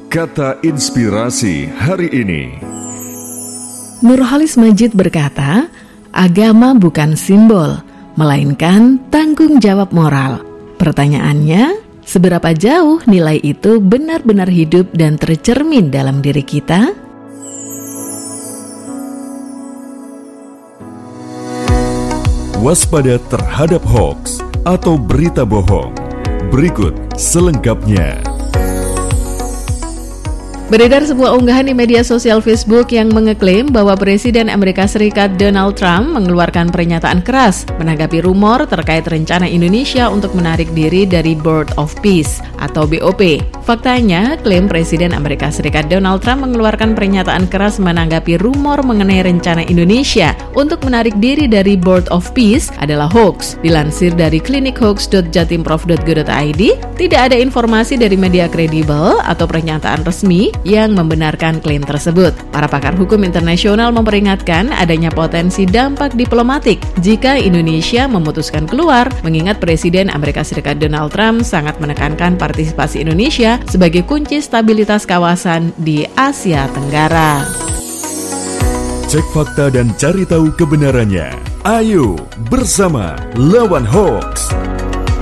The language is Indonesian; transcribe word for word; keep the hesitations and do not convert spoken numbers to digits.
Kata inspirasi hari ini. Nurholis Majid berkata, agama bukan simbol, melainkan tanggung jawab moral. Pertanyaannya, seberapa jauh nilai itu benar-benar hidup dan tercermin dalam diri kita? Waspada terhadap hoaks atau berita bohong. Berikut selengkapnya. Beredar sebuah unggahan di media sosial Facebook yang mengeklaim bahwa Presiden Amerika Serikat Donald Trump mengeluarkan pernyataan keras menanggapi rumor terkait rencana Indonesia untuk menarik diri dari Board of Peace atau B O P. Faktanya, klaim Presiden Amerika Serikat Donald Trump mengeluarkan pernyataan keras menanggapi rumor mengenai rencana Indonesia untuk menarik diri dari Board of Peace adalah hoax. Dilansir dari klinik hoax dot jatimprov dot go dot i d, tidak ada informasi dari media kredibel atau pernyataan resmi yang membenarkan klaim tersebut. Para pakar hukum internasional memperingatkan adanya potensi dampak diplomatik jika Indonesia memutuskan keluar, mengingat Presiden Amerika Serikat Donald Trump sangat menekankan partisipasi Indonesia sebagai kunci stabilitas kawasan di Asia Tenggara. Cek fakta dan cari tahu kebenarannya. Ayo bersama lawan hoax.